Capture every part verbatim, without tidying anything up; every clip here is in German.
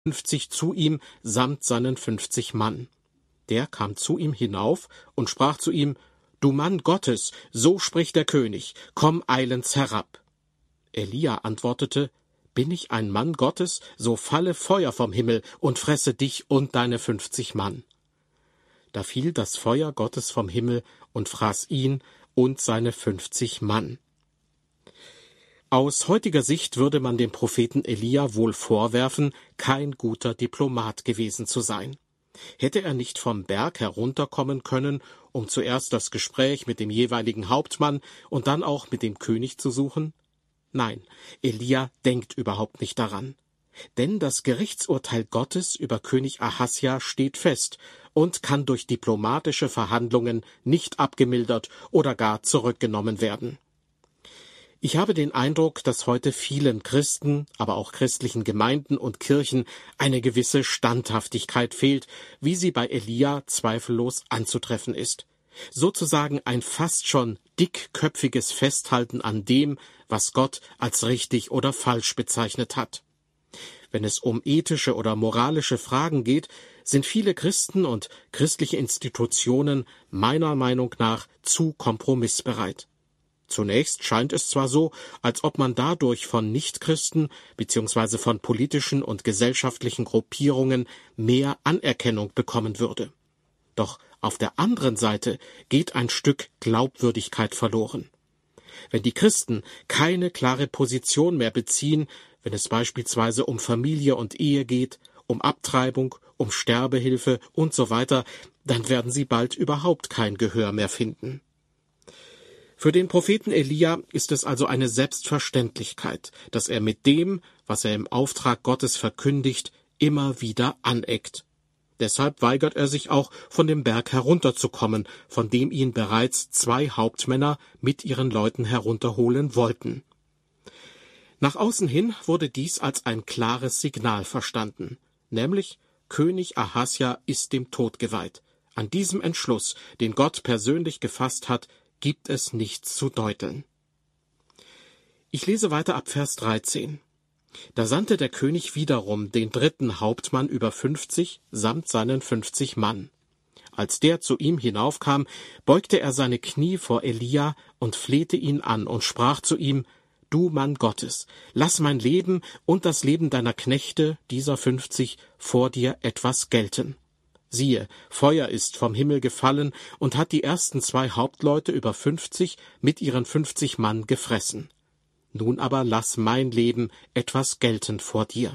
fünfzig zu ihm samt seinen fünfzig Mann. Der kam zu ihm hinauf und sprach zu ihm: Du Mann Gottes, so spricht der König, komm eilends herab. Elia antwortete: Bin ich ein Mann Gottes, so falle Feuer vom Himmel und fresse dich und deine fünfzig Mann. Da fiel das Feuer Gottes vom Himmel und fraß ihn und seine fünfzig Mann. Aus heutiger Sicht würde man dem Propheten Elia wohl vorwerfen, kein guter Diplomat gewesen zu sein. Hätte er nicht vom Berg herunterkommen können, um zuerst das Gespräch mit dem jeweiligen Hauptmann und dann auch mit dem König zu suchen? Nein, Elia denkt überhaupt nicht daran. Denn das Gerichtsurteil Gottes über König Ahasja steht fest und kann durch diplomatische Verhandlungen nicht abgemildert oder gar zurückgenommen werden. Ich habe den Eindruck, dass heute vielen Christen, aber auch christlichen Gemeinden und Kirchen eine gewisse Standhaftigkeit fehlt, wie sie bei Elia zweifellos anzutreffen ist. Sozusagen ein fast schon dickköpfiges Festhalten an dem, was Gott als richtig oder falsch bezeichnet hat. Wenn es um ethische oder moralische Fragen geht, sind viele Christen und christliche Institutionen meiner Meinung nach zu kompromissbereit. Zunächst scheint es zwar so, als ob man dadurch von Nichtchristen bzw. von politischen und gesellschaftlichen Gruppierungen mehr Anerkennung bekommen würde. Doch auf der anderen Seite geht ein Stück Glaubwürdigkeit verloren. Wenn die Christen keine klare Position mehr beziehen, wenn es beispielsweise um Familie und Ehe geht, um Abtreibung, um Sterbehilfe und so weiter, dann werden sie bald überhaupt kein Gehör mehr finden. Für den Propheten Elia ist es also eine Selbstverständlichkeit, dass er mit dem, was er im Auftrag Gottes verkündigt, immer wieder aneckt. Deshalb weigert er sich auch, von dem Berg herunterzukommen, von dem ihn bereits zwei Hauptmänner mit ihren Leuten herunterholen wollten. Nach außen hin wurde dies als ein klares Signal verstanden, nämlich König Ahasja ist dem Tod geweiht. An diesem Entschluss, den Gott persönlich gefasst hat, gibt es nichts zu deuteln. Ich lese weiter ab Vers dreizehn. Da sandte der König wiederum den dritten Hauptmann über fünfzig samt seinen fünfzig Mann. Als der zu ihm hinaufkam, beugte er seine Knie vor Elia und flehte ihn an und sprach zu ihm: Du Mann Gottes, lass mein Leben und das Leben deiner Knechte, dieser fünfzig, vor dir etwas gelten. Siehe, Feuer ist vom Himmel gefallen und hat die ersten zwei Hauptleute über fünfzig mit ihren fünfzig Mann gefressen. Nun aber lass mein Leben etwas gelten vor dir.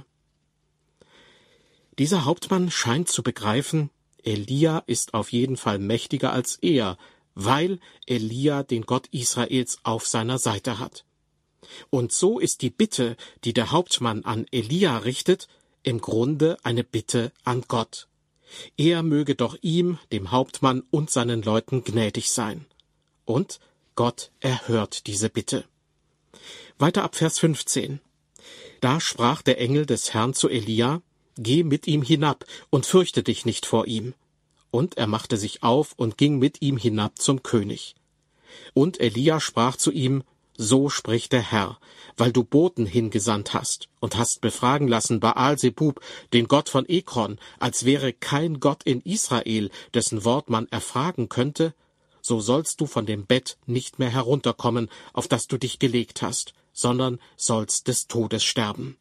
Dieser Hauptmann scheint zu begreifen, Elia ist auf jeden Fall mächtiger als er, weil Elia den Gott Israels auf seiner Seite hat. Und so ist die Bitte, die der Hauptmann an Elia richtet, im Grunde eine Bitte an Gott. Er möge doch ihm, dem Hauptmann und seinen Leuten gnädig sein. Und Gott erhört diese Bitte. Weiter ab Vers fünfzehn. Da sprach der Engel des Herrn zu Elia: Geh mit ihm hinab und fürchte dich nicht vor ihm. Und er machte sich auf und ging mit ihm hinab zum König. Und Elia sprach zu ihm: So spricht der Herr, weil du Boten hingesandt hast und hast befragen lassen Baal-Zebub, den Gott von Ekron, als wäre kein Gott in Israel, dessen Wort man erfragen könnte, so sollst du von dem Bett nicht mehr herunterkommen, auf das du dich gelegt hast, sondern sollst des Todes sterben.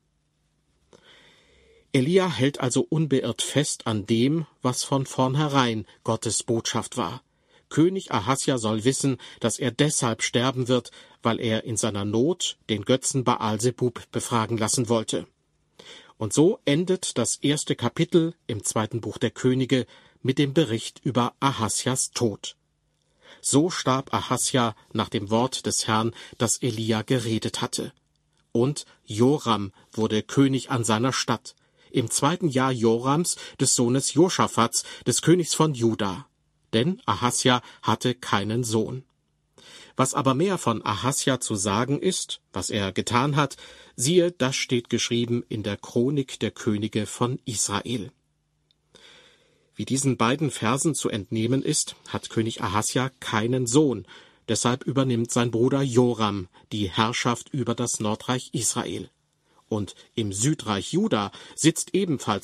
Elia hält also unbeirrt fest an dem, was von vornherein Gottes Botschaft war. König Ahasja soll wissen, dass er deshalb sterben wird, weil er in seiner Not den Götzen Baal-Zebub befragen lassen wollte. Und so endet das erste Kapitel im zweiten Buch der Könige mit dem Bericht über Ahasjas Tod. So starb Ahasja nach dem Wort des Herrn, das Elia geredet hatte. Und Joram wurde König an seiner Statt, im zweiten Jahr Jorams, des Sohnes Joschafats, des Königs von Juda. Denn Ahasja hatte keinen Sohn. Was aber mehr von Ahasja zu sagen ist, was er getan hat, siehe, das steht geschrieben in der Chronik der Könige von Israel. Wie diesen beiden Versen zu entnehmen ist, hat König Ahasja keinen Sohn, deshalb übernimmt sein Bruder Joram die Herrschaft über das Nordreich Israel. Und im Südreich Juda sitzt ebenfalls